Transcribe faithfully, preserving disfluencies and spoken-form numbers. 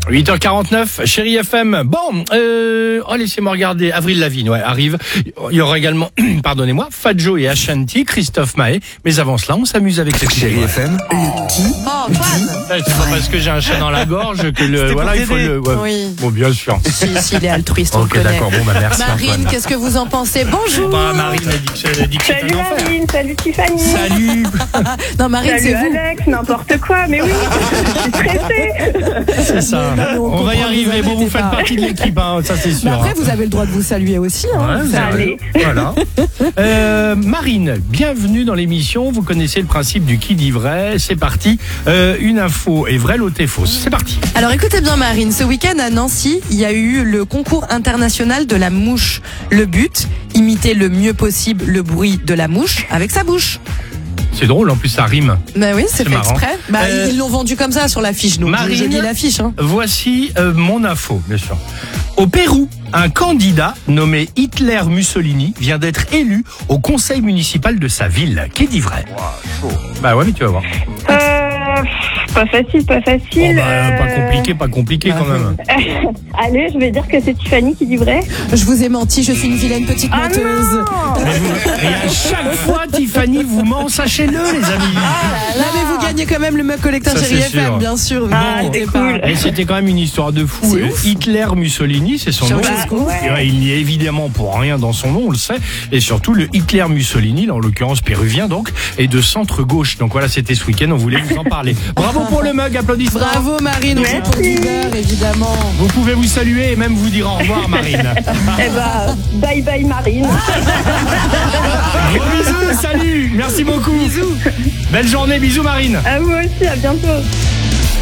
huit heures quarante-neuf, Chérie F M. Bon, euh, oh, laissez-moi regarder. Avril Lavigne, ouais, arrive. Il y aura également, pardonnez-moi, Fadjo et Ashanti, Christophe Maé. Mais avant cela, on s'amuse avec cette Chérie F M. Oh, Fad. C'est pas parce que j'ai un chat dans la gorge que le, voilà, il faut le, ouais. Oui. Bon, bien sûr. Si, si, il est altruiste, on Ok, le connaît. d'accord, bon, bah, merci. Marine, Antoine. qu'est-ce que vous en pensez? Bonjour. Bah, Marine a dit que, elle a dit que c'était Salut un enfer. Marine, salut Tiffany. Salut. Non, Marine, Salut c'est vous. Alex, n'importe quoi, mais oui, je suis stressée. C'est ça. Non, mais on on va y comprend, arriver. vous Bon, vous inquiétez faites pas. partie de l'équipe, hein, ça c'est sûr. Mais après, hein. vous avez le droit de vous saluer aussi. Hein. Ouais, vous Ça avez- allait. Voilà. Euh, Marine, bienvenue dans l'émission. Vous connaissez le principe du qui dit vrai. C'est parti. Euh, une info est vraie, l'autre est fausse. C'est parti. Alors écoutez bien Marine, ce week-end à Nancy, il y a eu le concours international de la mouche. Le but, imiter le mieux possible le bruit de la mouche avec sa bouche. C'est drôle, en plus ça rime. Bah oui, c'est C'est fait marrant. exprès. Bah, Euh, ils l'ont vendu comme ça sur l'affiche, donc Marine, je lis l'affiche. Hein. Voici euh, mon info, bien sûr. Au Pérou, un candidat nommé Hitler Mussolini vient d'être élu au conseil municipal de sa ville. Qui dit vrai? Bah ouais, mais tu vas voir. Euh, pas facile, pas Oh, facile. bah, pas euh, compliqué, pas compliqué bah, quand même. Allez, je vais dire que c'est Tiffany qui dit vrai. Je vous ai menti, je suis une vilaine petite Ah menteuse. non. Mais vous- et à chaque fois, Tiffany vous ment, sachez-le, les amis. Là, mais vous gagnez quand même le mug collecteur Ça, Chérie c'est F M, sûr. bien sûr. Ah, Vous c'est inquiétez cool. pas. Et c'était quand même une histoire de fou. C'est Euh, ouf. Hitler Mussolini, c'est son nom. Ceausescu. Bah, ouais. Et ouais, il n'y est évidemment pour rien dans son nom, on le sait. Et surtout, le Hitler Mussolini, en l'occurrence péruvien donc, est de centre-gauche. Donc voilà, c'était ce week-end, on voulait vous en parler. Bravo pour le mug, applaudissements. Bravo Marine, aussi pour du beurre, évidemment. Vous pouvez vous saluer et même vous dire au revoir, Marine. Eh bah, bye bye Marine. Gros bisous, salut, merci beaucoup. Bisous. Belle journée, bisous, Marine. À vous aussi, à bientôt.